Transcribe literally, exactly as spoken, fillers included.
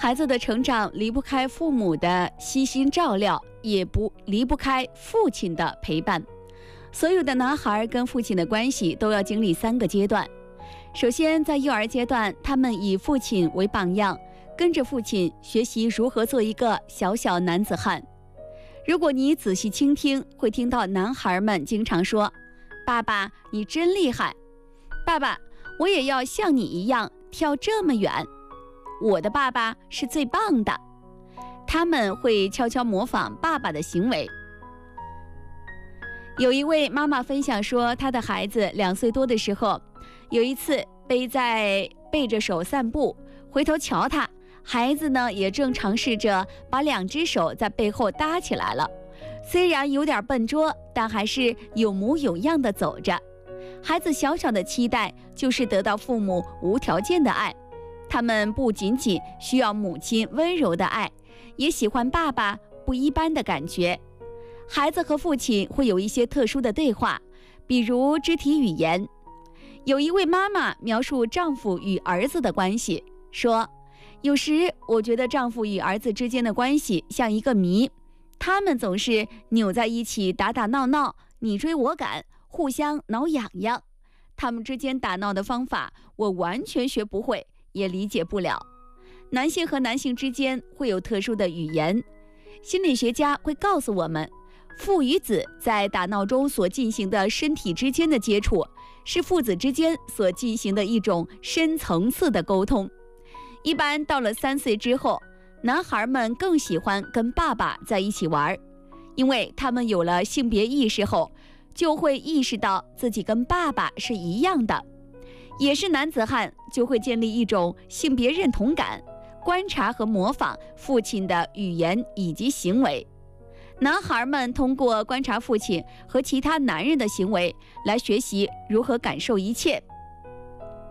孩子的成长离不开父母的悉心照料，也不离不开父亲的陪伴。所有的男孩跟父亲的关系都要经历三个阶段。首先，在幼儿阶段，他们以父亲为榜样，跟着父亲学习如何做一个小小男子汉。如果你仔细倾听，会听到男孩们经常说：爸爸，你真厉害！爸爸，我也要像你一样跳这么远！我的爸爸是最棒的。他们会悄悄模仿爸爸的行为。有一位妈妈分享说，她的孩子两岁多的时候，有一次背在背着手散步，回头瞧他，孩子呢也正尝试着把两只手在背后搭起来了。虽然有点笨拙，但还是有模有样的走着。孩子小小的期待就是得到父母无条件的爱，他们不仅仅需要母亲温柔的爱，也喜欢爸爸不一般的感觉。孩子和父亲会有一些特殊的对话，比如肢体语言。有一位妈妈描述丈夫与儿子的关系，说：有时我觉得丈夫与儿子之间的关系像一个谜，他们总是扭在一起打打闹闹，你追我赶，互相挠痒痒。他们之间打闹的方法我完全学不会，也理解不了。男性和男性之间会有特殊的语言，心理学家会告诉我们，父与子在打闹中所进行的身体之间的接触，是父子之间所进行的一种深层次的沟通。一般到了三岁之后，男孩们更喜欢跟爸爸在一起玩，因为他们有了性别意识后，就会意识到自己跟爸爸是一样的，也是男子汉，就会建立一种性别认同感，观察和模仿父亲的语言以及行为。男孩们通过观察父亲和其他男人的行为来学习如何感受一切。